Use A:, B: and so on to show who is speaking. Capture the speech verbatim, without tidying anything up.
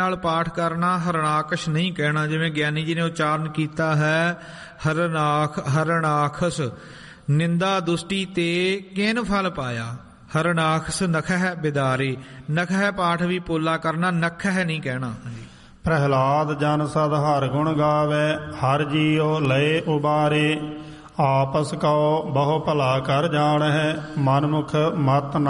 A: ਨਾਲ ਪਾਠ ਕਰਨਾ, ਹਰਣਾਕਸ਼ ਨਹੀਂ ਕਹਿਣਾ। ਜਿਵੇਂ ਗਿਆਨੀ ਜੀ ਨੇ ਉਚਾਰਨ ਕੀਤਾ ਹੈ ਹਰਨਾਖ ਹਰਣਾਖਸ, ਨਿੰਦਾ ਦੁਸ਼ਟੀ ਤੇ ਕਿਨ ਫਲ ਪਾਇਆ। ਹਰਣਾਖਸ ਨਖਹਿ ਬਿਦਾਰੇ, ਨਖਹਿ ਪਾਠ ਵੀ ਪੋਲਾ ਕਰਨਾ, ਨਖਹਿ ਨਹੀਂ ਕਹਿਣਾ।
B: ਪ੍ਰਹਿਲਾਦ ਜਨ ਸਦ ਹਰ ਗੁਣ ਗਾਵੇ, ਹਰ ਜੀਉ ਲਏ ਉਬਾਰੇ। ਆਪਸ ਕਉ ਬਹੁ ਭਲਾ ਕਰ ਜਾਣ ਹੈ, ਮਨਮੁਖ ਮਤ